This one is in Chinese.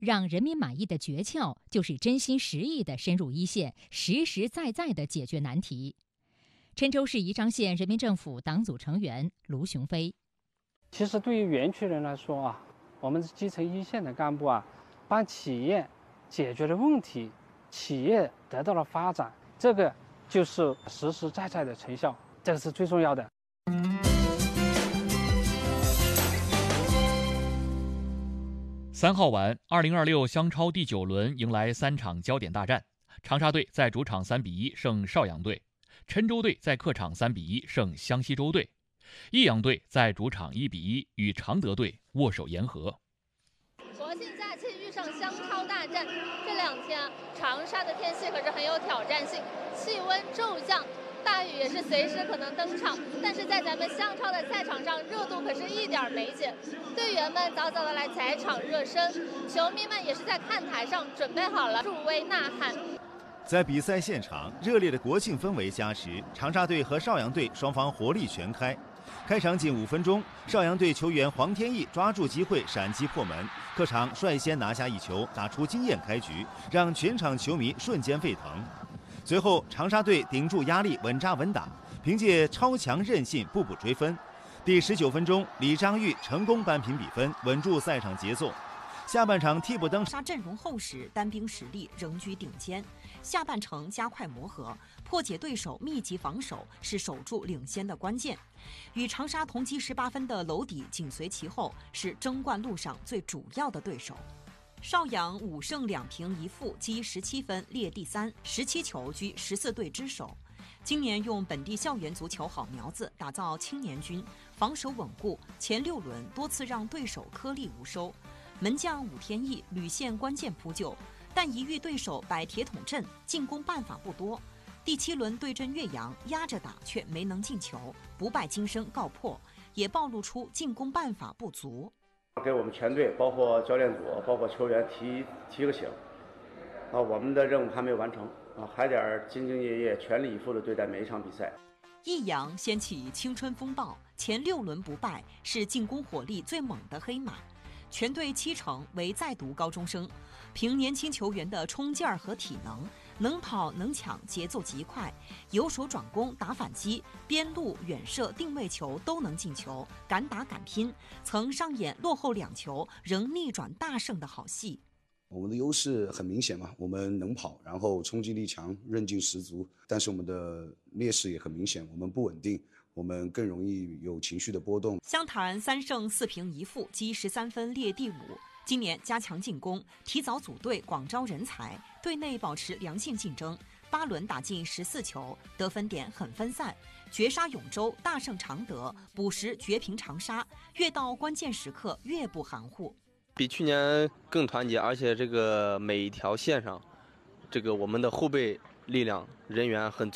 让人民满意的诀窍就是真心实意地深入一线，实实在在地解决难题。郴州市宜章县人民政府党组成员卢雄飞： 其实对于园区人来说啊，我们基层一线的干部啊，帮企业解决了问题，企业得到了发展，这个就是实实在在的成效，这个是最重要的。 3号晚，2026湘超第9轮迎来3场焦点大战。长沙队在主场3-1胜邵阳队，郴州队在客场3-1胜湘西州队，益阳队在主场1-1与常德队握手言和。 国庆假期遇上湘超大战，这2天长沙的天气可是很有挑战性，气温骤降，大雨也是随时可能登场。但是在咱们湘超的赛场上，热度可是一点没减，队员们早早的来踩场热身，球迷们也是在看台上准备好了助威呐喊。 在比赛现场，热烈的国庆氛围加持，长沙队和邵阳队双方火力全开。开场仅5分钟，邵阳队球员黄天意抓住机会闪击破门，客场率先拿下1球，打出惊艳开局，让全场球迷瞬间沸腾。随后，长沙队顶住压力，稳扎稳打，凭借超强韧性步步追分。第19分钟，李章玉成功扳平比分，稳住赛场节奏。下半场替补登场，阵容厚实，单兵实力仍居顶尖。下半程加快磨合，破解对手密集防守是守住领先的关键。与长沙同积18分的娄底紧随其后，是争冠路上最主要的对手。邵阳5胜2平1负，积17分列第3，17球居14队之首。今年用本地校园足球好苗子打造青年军，防守稳固，前6轮多次让对手颗粒无收。门将武天意屡陷关键扑救，但一遇对手摆铁桶阵，进攻办法不多。第7轮对阵岳阳，压着打却没能进球，不败金身告破，也暴露出进攻办法不足。 给我们全队，包括教练组，包括球员提个醒，我们的任务还没有完成还得兢兢业业、全力以赴地对待每一场比赛。 益阳掀起青春风暴，前6轮不败，是进攻火力最猛的黑马。全队7成为在读高中生，凭年轻球员的冲劲儿和体能跑能抢，节奏极快，有手转攻打反击，边路远射定位球都能进球，敢打敢拼，曾上演落后2球仍逆转大胜的好戏。 我们的优势很明显嘛，我们能跑，然后冲击力强，韧劲十足，但是我们的劣势也很明显，我们不稳定，我们更容易有情绪的波动。 湘潭3胜4平1负，积13分列第5。今年加强进攻，提早组队，广招人才，队内保持良性竞争。8轮打进14球，得分点很分散，绝杀永州，大胜常德，补时绝平长沙，越到关键时刻越不含糊。 比去年更团结，而且这个每一条线上，这个我们的后备力量人员很